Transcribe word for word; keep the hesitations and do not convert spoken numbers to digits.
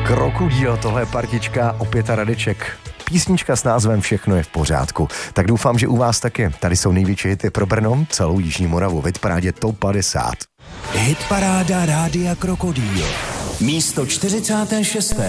Krokodýl, tohle je partička, opět a Radeček. Písnička s názvem Všechno je v pořádku. Tak doufám, že u vás taky. Tady jsou největší hity pro Brno, celou Jižní Moravu, v hitparádě Top padesát. Hitparáda Rádia Krokodýl. Místo čtyřicáté šesté